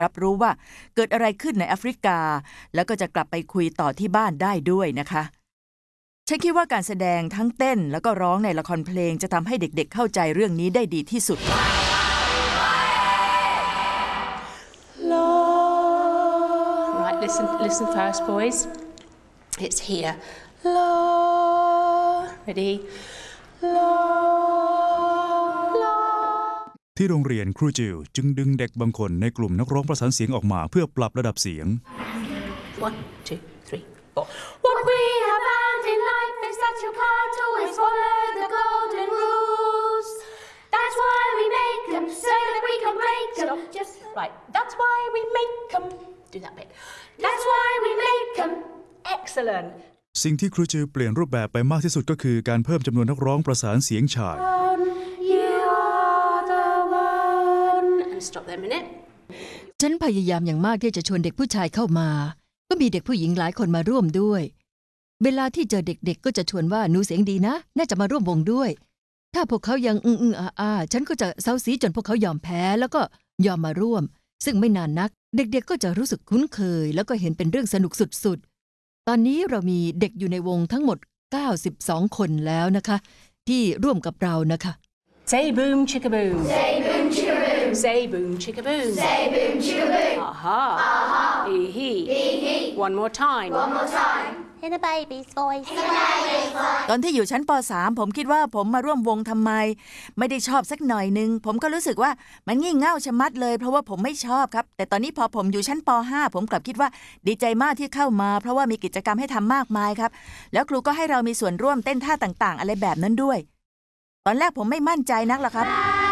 รับรู้ว่าเกิดอะไรขึ้นในแอฟริกาแล้วก็จะกลับไปคุยต่อที่บ้านได้ด้วยนะคะฉันคิดว่าการแสดงทั้งเต้นแล้วก็ร้องในละครเพลงจะทำให้เด็กๆเข้าใจเรื่องนี้ได้ดีที่สุด Right, listen first, boys. It's here. La. Ready? La. La. ที่โรงเรียนครูจิวจึงดึงเด็กบางคนในกลุ่มนักร้องประสานเสียงออกมาเพื่อปรับระดับเสียง 1, 2, 3, 4. What we have found in life is that you can't always follow the golden rules. That's why we make them so that we can break them. Just right. That's why we make them. Do that bit. That's why we make them. Excellent. สิ่งที่ครูจิวเปลี่ยนรูปแบบไปมากที่สุดก็คือการเพิ่มจำนวนนักร้องประสานเสียงชาย You are the one. And stop there a minute. ฉันพยายามอย่างมากที่จะชวนเด็กผู้ชายเข้ามาก็มีเด็กผู้หญิงหลายคนมาร่วมด้วยเวลาที่เจอเด็กๆก็จะชวนว่าหนูเสียงดีนะน่าจะมาร่วมวงด้วยถ้าพวกเขายังฉันก็จะเซาซีจนพวกเขายอมแพ้แล้วก็ยอมมาร่วมซึ่งไม่นานนักเด็กๆก็จะรู้สึกคุ้นเคยแล้วก็เห็นเป็นเรื่องสนุกสุดๆตอนนี้เรามีเด็กอยู่ในวงทั้งหมด92คนแล้วนะคะที่ร่วมกับเรานะคะ Say boom chicka boom. Say boom chicka boom. Say boom chicka boom. Say boom chicka boom. Aha. Aha. Hee hee. Hee hee. One more time. One more time. In a baby's voice. In a baby's voice. ตอนที่อยู่ชั้นป.3 ผมคิดว่าผมมาร่วมวงทำไมไม่ได้ชอบสักหน่อยนึงผมก็รู้สึกว่ามันงี่เง่าชะมัดเลยเพราะว่าผมไม่ชอบครับแต่ตอนนี้พอผมอยู่ชั้นป.5 ผมกลับคิดว่าดีใจมากที่เข้ามาเพราะว่ามีกิจกรรมให้ทำมากมายครับแล้วครูก็ให้เรามีส่วนร่วมเต้นท่าต่างๆอะไรแบบนั้นด้วยตอนแรกผมไม่มั่นใจนักหรอกครับ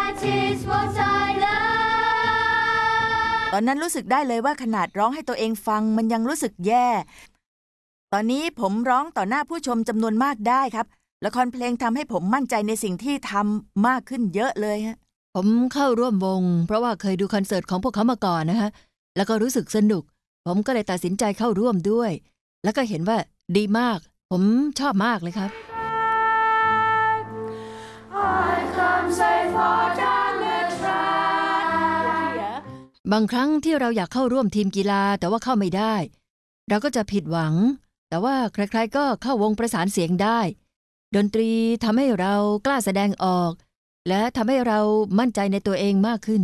ตอนนั้นรู้สึกได้เลยว่าขนาดร้องให้ตัวเองฟังมันยังรู้สึกแย่ตอนนี้ผมร้องต่อหน้าผู้ชมจำนวนมากได้ครับละครเพลงทำให้ผมมั่นใจในสิ่งที่ทำมากขึ้นเยอะเลยฮะผมเข้าร่วมวงเพราะว่าเคยดูคอนเสิร์ตของพวกเขามาก่อนนะคะแล้วก็รู้สึกสนุกผมก็เลยตัดสินใจเข้าร่วมด้วยแล้วก็เห็นว่าดีมากผมชอบมากเลยครับบางครั้งที่เราอยากเข้าร่วมทีมกีฬาแต่ว่าเข้าไม่ได้เราก็จะผิดหวังแต่ว่าใครๆก็เข้าวงประสานเสียงได้ดนตรีทำให้เรากล้าแสดงออกและทำให้เรามั่นใจในตัวเองมากขึ้น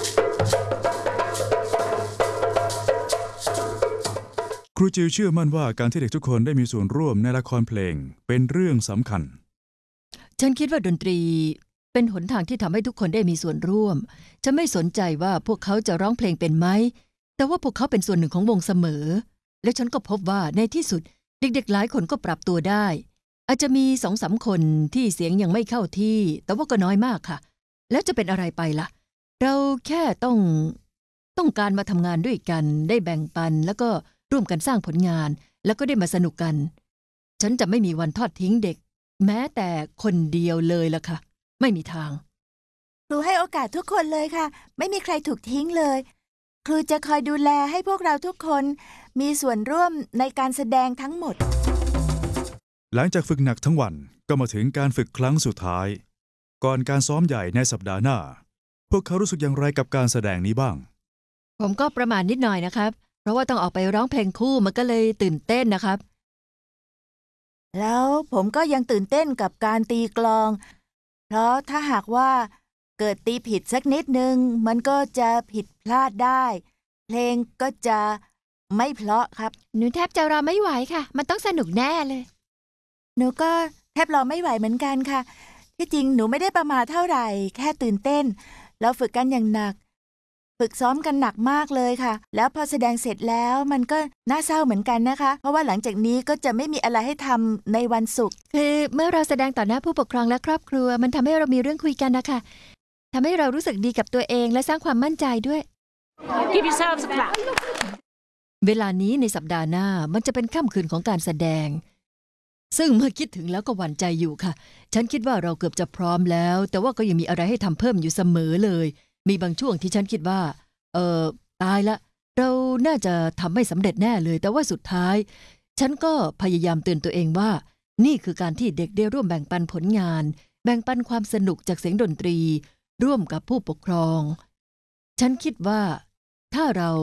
ครูจิวเชื่อมั่นว่าการที่เด็กทุกคนได้มีส่วนร่วมในละครเพลงเป็นเรื่องสำคัญฉันคิดว่าดนตรีเป็นหนทางที่ทำให้ทุกคนได้มีส่วนร่วมฉันไม่สนใจว่าพวกเขาจะร้องเพลงเป็นไหมแต่ว่าพวกเขาเป็นส่วนหนึ่งของวงเสมอและฉันก็พบว่าในที่สุดเด็กๆหลายคนก็ปรับตัวได้อาจจะมี2-3 คนที่เสียงยังไม่เข้าที่แต่ว่าก็น้อยมากค่ะแล้วจะเป็นอะไรไปล่ะเราแค่ต้องการมาทำงานด้วยกันได้แบ่งปันแล้วก็ร่วมกันสร้างผลงานแล้วก็ได้มาสนุกกันฉันจะไม่มีวันทอดทิ้งเด็กแม้แต่คนเดียวเลยล่ะค่ะไม่มีทางครูให้โอกาสทุกคนเลยค่ะไม่มีใครถูกทิ้งเลยครูจะคอยดูแลให้พวกเราทุกคนมีส่วนร่วมในการแสดงทั้งหมดหลังจากฝึกหนักทั้งวันก็มาถึงการฝึกครั้งสุดท้ายก่อนการซ้อมใหญ่ในสัปดาห์หน้าพวกเขารู้สึกอย่างไรกับการแสดงนี้บ้างผมก็ประมาณนิดหน่อยนะครับเพราะว่าต้องออกไปร้องเพลงคู่มันก็เลยตื่นเต้นนะครับแล้วผมก็ยังตื่นเต้นกับการตีกลองเพราะถ้าหากว่าเกิดตีผิดสักนิดนึงมันก็จะผิดพลาดได้เพลงก็จะไม่เพราะครับหนูแทบจะรอไม่ไหวค่ะมันต้องสนุกแน่เลยหนูก็แทบรอไม่ไหวเหมือนกันค่ะที่จริงหนูไม่ได้ประมาทเท่าไหร่แค่ตื่นเต้นเราฝึกกันอย่างหนักฝึกซ้อมกันหนักมากเลยค่ะแล้วพอแสดงเสร็จแล้วมันก็น่าเศร้าเหมือนกันนะคะเพราะว่าหลังจากนี้ก็จะไม่มีอะไรให้ทำในวันศุกร์คือเมื่อเราแสดงต่อหน้าผู้ปกครองและครอบครัวมันทำให้เรามีเรื่องคุยกันนะคะทำให้เรารู้สึกดีกับตัวเองและสร้างความมั่นใจด้วย Give yourselves a clap. เวลานี้ในสัปดาห์หน้ามันจะเป็นค่ำคืนของการแสดงซึ่งเมื่อคิดถึงแล้วก็หวั่นใจอยู่ค่ะฉันคิดว่าเราเกือบจะพร้อมแล้วแต่ว่าก็ยังมีอะไรให้ทำเพิ่มอยู่เสมอเลยมีบางช่วงที่ฉันคิดว่าตายละเราน่าจะทำไม่สำเร็จแน่เลยแต่ว่าสุดท้ายฉันก็พยายามเตือนตัวเองว่านี่คือการที่เด็กได้ร่วมแบ่งปันผลงานแบ่งปันความสนุกจากเสียงดนตรีร่วมกับผู้ปกครองฉันคิดว่าถ้าเรา